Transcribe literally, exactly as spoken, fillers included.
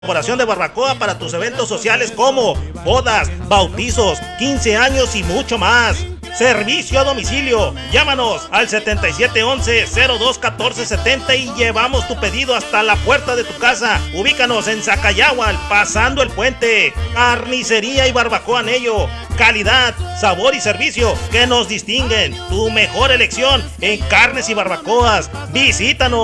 Elaboración de barbacoa para tus eventos sociales como bodas, bautizos, quince años y mucho más. Servicio a domicilio. Llámanos al setenta y siete once, cero dos catorce setenta y llevamos tu pedido hasta la puerta de tu casa. Ubícanos en Zacayahual, pasando el puente. Carnicería y barbacoa Nello. Calidad, sabor y servicio que nos distinguen. Tu mejor elección en carnes y barbacoas. Visítanos.